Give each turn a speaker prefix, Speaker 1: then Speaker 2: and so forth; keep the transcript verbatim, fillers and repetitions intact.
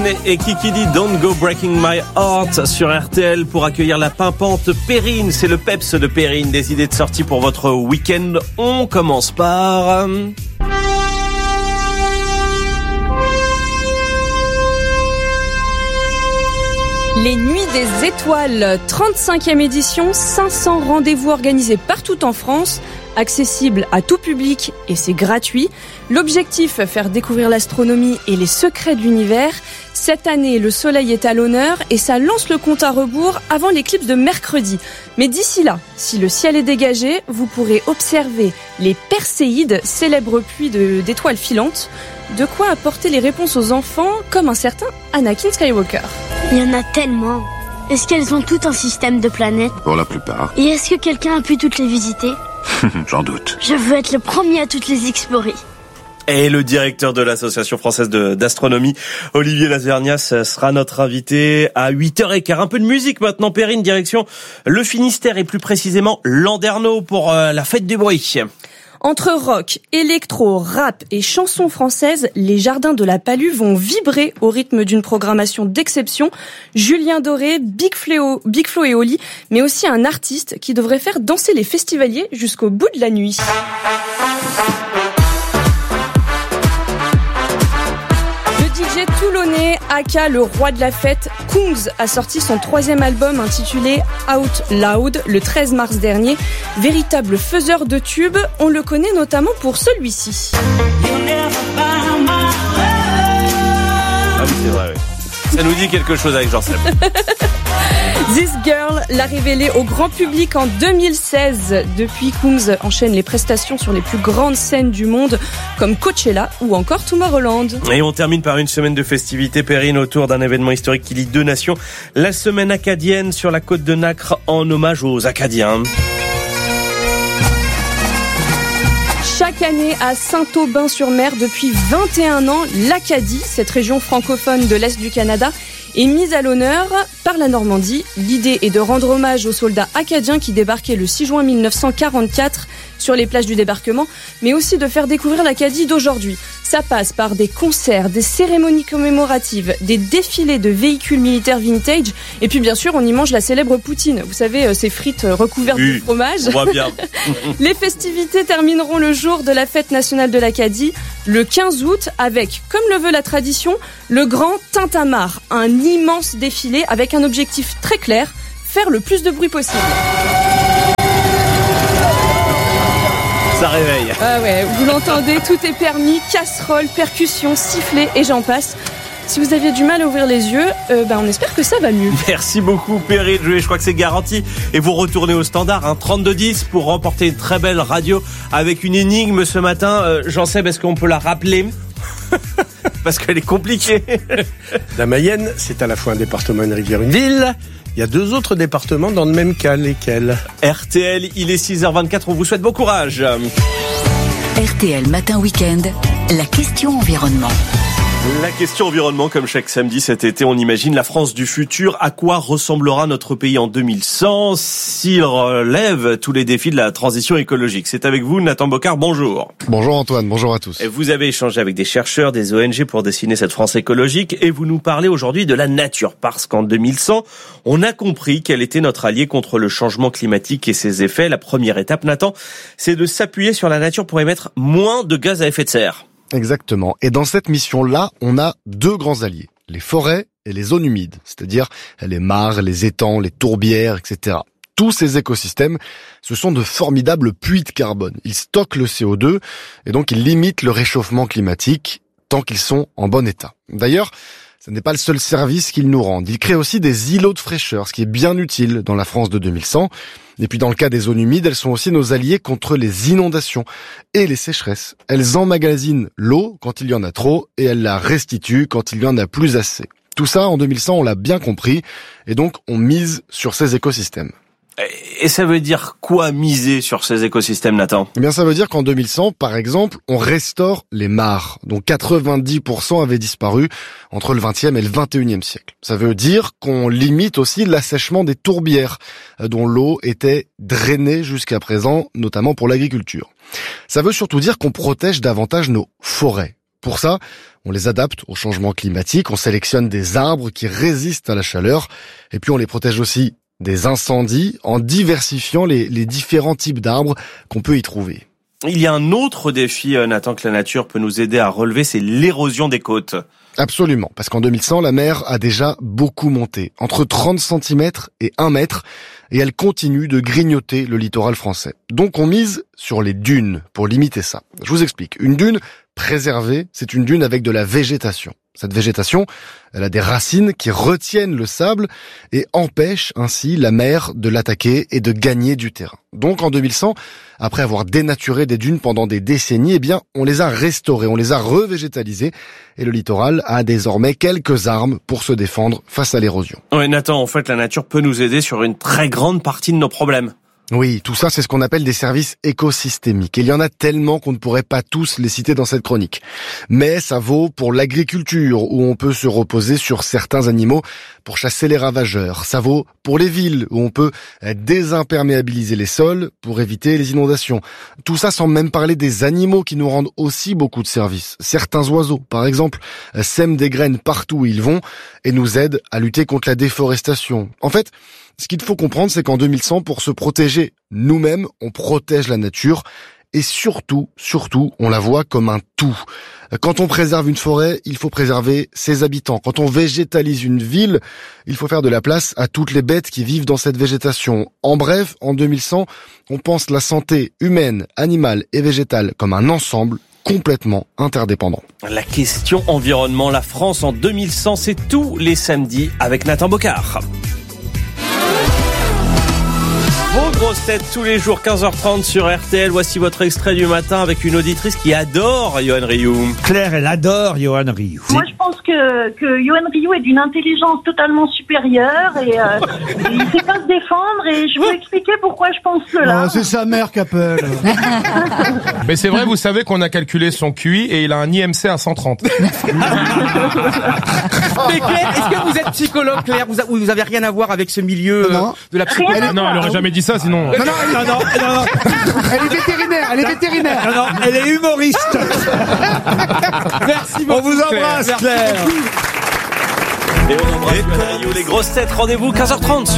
Speaker 1: et Kiki D, Don't Go Breaking My Heart sur R T L pour accueillir la pimpante Perrine. C'est le peps de Perrine, des idées de sortie pour votre week-end. On commence par...
Speaker 2: Les Nuits des Étoiles, trente-cinquième édition, cinq cents rendez-vous organisés partout en France, accessibles à tout public et c'est gratuit. L'objectif, faire découvrir l'astronomie et les secrets de l'univers. Cette année, le soleil est à l'honneur et ça lance le compte à rebours avant l'éclipse de mercredi. Mais d'ici là, si le ciel est dégagé, vous pourrez observer les Perséides, célèbres puits de, d'étoiles filantes. De quoi apporter les réponses aux enfants, comme un certain Anakin Skywalker.
Speaker 3: Il y en a tellement. Est-ce qu'elles ont tout un système de planètes ?
Speaker 4: Pour la plupart.
Speaker 3: Et est-ce que quelqu'un a pu toutes les visiter ?
Speaker 4: J'en doute.
Speaker 3: Je veux être le premier à toutes les explorer.
Speaker 1: Et le directeur de l'Association française de, d'astronomie, Olivier Lazernias, sera notre invité à huit heures quinze. Un peu de musique maintenant, Perrine, direction le Finistère et plus précisément Landerneau pour euh, la fête du bruit.
Speaker 2: Entre rock, électro, rap et chansons françaises, les jardins de la Palue vont vibrer au rythme d'une programmation d'exception. Julien Doré, Big Flo, Big Flo et Oli, mais aussi un artiste qui devrait faire danser les festivaliers jusqu'au bout de la nuit. Le D J toulonnais, aka le roi de la fête, Kungs, a sorti son troisième album intitulé Out Loud le treize mars dernier. Véritable faiseur de tubes, on le connaît notamment pour celui-ci.
Speaker 1: Ah oui, c'est vrai, oui. Ça nous dit quelque chose avec Jean-Seb.
Speaker 2: This Girl l'a révélé au grand public en deux mille seize. Depuis, Kungs enchaîne les prestations sur les plus grandes scènes du monde, comme Coachella ou encore Tomorrowland.
Speaker 1: Et on termine par une semaine de festivités, Perrine, autour d'un événement historique qui lie deux nations. La semaine acadienne sur la côte de Nacre en hommage aux Acadiens.
Speaker 2: Chaque année à Saint-Aubin-sur-Mer depuis vingt et un ans, l'Acadie, cette région francophone de l'Est du Canada, est mise à l'honneur par la Normandie. L'idée est de rendre hommage aux soldats acadiens qui débarquaient le six juin mille neuf cent quarante-quatre sur les plages du débarquement, mais aussi de faire découvrir l'Acadie d'aujourd'hui. Ça passe par des concerts, des cérémonies commémoratives, des défilés de véhicules militaires vintage, et puis bien sûr on y mange la célèbre poutine. Vous savez, ces frites recouvertes oui, de fromage.
Speaker 1: On voit bien.
Speaker 2: Les festivités termineront le jour de la fête nationale de l'Acadie, le quinze août, avec, comme le veut la tradition, le grand Tintamarre, un immense défilé avec un objectif très clair, faire le plus de bruit possible.
Speaker 1: Ça réveille.
Speaker 2: Ah ouais, vous l'entendez, tout est permis, casserole, percussion, sifflet et j'en passe. Si vous aviez du mal à ouvrir les yeux, euh, ben on espère que ça va mieux.
Speaker 1: Merci beaucoup Perrine, je crois que c'est garanti. Et vous retournez au standard, hein, trente-deux dix pour remporter une très belle radio avec une énigme ce matin. Euh, Jean-Seb, est-ce qu'on peut la rappeler ? Parce qu'elle est compliquée.
Speaker 5: La Mayenne, c'est à la fois un département, une rivière, une ville. Il y a deux autres départements dans le même cas, lesquels ?
Speaker 1: R T L, il est six heures vingt-quatre, on vous souhaite bon courage.
Speaker 6: R T L Matin Week-end, la question environnement.
Speaker 1: La question environnement, comme chaque samedi cet été, on imagine la France du futur. À quoi ressemblera notre pays en deux mille cent s'il relève tous les défis de la transition écologique? C'est avec vous, Nathan Bocard, bonjour.
Speaker 7: Bonjour Antoine, bonjour à tous.
Speaker 1: Et vous avez échangé avec des chercheurs, des O N G pour dessiner cette France écologique et vous nous parlez aujourd'hui de la nature. Parce qu'en deux mille cent, on a compris quel était notre allié contre le changement climatique et ses effets. La première étape, Nathan, c'est de s'appuyer sur la nature pour émettre moins de gaz à effet de serre.
Speaker 7: Exactement. Et dans cette mission-là, on a deux grands alliés, les forêts et les zones humides, c'est-à-dire les mares, les étangs, les tourbières, et cetera. Tous ces écosystèmes, ce sont de formidables puits de carbone. Ils stockent le C O deux et donc ils limitent le réchauffement climatique tant qu'ils sont en bon état. D'ailleurs, ce n'est pas le seul service qu'ils nous rendent. Ils créent aussi des îlots de fraîcheur, ce qui est bien utile dans la France de deux mille cent. Et puis dans le cas des zones humides, elles sont aussi nos alliés contre les inondations et les sécheresses. Elles emmagasinent l'eau quand il y en a trop et elles la restituent quand il y en a plus assez. Tout ça, en deux mille cent, on l'a bien compris et donc on mise sur ces écosystèmes.
Speaker 1: Et ça veut dire quoi miser sur ces écosystèmes, Nathan ?
Speaker 7: Eh bien, ça veut dire qu'en deux mille cent, par exemple, on restaure les mares, dont quatre-vingt-dix pour cent avaient disparu entre le vingtième et le vingt et unième siècle. Ça veut dire qu'on limite aussi l'assèchement des tourbières, dont l'eau était drainée jusqu'à présent, notamment pour l'agriculture. Ça veut surtout dire qu'on protège davantage nos forêts. Pour ça, on les adapte au changement climatique, on sélectionne des arbres qui résistent à la chaleur, et puis on les protège aussi des incendies en diversifiant les, les différents types d'arbres qu'on peut y trouver.
Speaker 1: Il y a un autre défi, Nathan, que la nature peut nous aider à relever, c'est l'érosion des côtes.
Speaker 7: Absolument, parce qu'en deux mille cent, la mer a déjà beaucoup monté, entre trente centimètres et un mètre, et elle continue de grignoter le littoral français. Donc on mise sur les dunes pour limiter ça. Je vous explique. Une dune préservée, c'est une dune avec de la végétation. Cette végétation, elle a des racines qui retiennent le sable et empêchent ainsi la mer de l'attaquer et de gagner du terrain. Donc en deux mille cent, après avoir dénaturé des dunes pendant des décennies, eh bien, on les a restaurées, on les a revégétalisées et le littoral a désormais quelques armes pour se défendre face à l'érosion.
Speaker 1: Oui, Nathan, en fait, la nature peut nous aider sur une très grande partie de nos problèmes.
Speaker 7: Oui, tout ça, c'est ce qu'on appelle des services écosystémiques. Et il y en a tellement qu'on ne pourrait pas tous les citer dans cette chronique. Mais ça vaut pour l'agriculture, où on peut se reposer sur certains animaux pour chasser les ravageurs. Ça vaut pour les villes, où on peut désimperméabiliser les sols pour éviter les inondations. Tout ça sans même parler des animaux qui nous rendent aussi beaucoup de services. Certains oiseaux, par exemple, sèment des graines partout où ils vont et nous aident à lutter contre la déforestation. En fait, ce qu'il faut comprendre, c'est qu'en deux mille cent, pour se protéger nous-mêmes, on protège la nature et surtout, surtout, on la voit comme un tout. Quand on préserve une forêt, il faut préserver ses habitants. Quand on végétalise une ville, il faut faire de la place à toutes les bêtes qui vivent dans cette végétation. En bref, en deux mille cent, on pense la santé humaine, animale et végétale comme un ensemble complètement interdépendant.
Speaker 1: La question environnement, la France en deux mille cent, c'est tous les samedis avec Nathan Bocard. Vos grosses têtes tous les jours, quinze heures trente sur R T L. Voici votre extrait du matin avec une auditrice qui adore Yoann Rioux.
Speaker 8: Claire, elle adore Yoann Rioux.
Speaker 9: Moi, je pense que, que Yoann Rioux est d'une intelligence totalement supérieure et euh, il ne sait pas se défendre et je vais expliquer pourquoi je pense cela.
Speaker 8: Oh, c'est sa mère qui appelle.
Speaker 10: Mais c'est vrai, vous savez qu'on a calculé son Q I et il a un I M C à cent trente.
Speaker 11: Mais Claire, est-ce que vous êtes psychologue, Claire? Vous, a, vous avez rien à voir avec ce milieu
Speaker 8: non.
Speaker 11: euh, de la psychologie?
Speaker 10: Elle, non, elle aurait jamais dit ça, sinon.
Speaker 8: Non, non, non, non, non. Elle est vétérinaire, elle est vétérinaire. Non, non, elle est humoriste.
Speaker 11: Merci beaucoup.
Speaker 8: On vous embrasse, Claire.
Speaker 1: Et on embrasse Yoann Rioux. Les grosses têtes, rendez-vous quinze heures trente.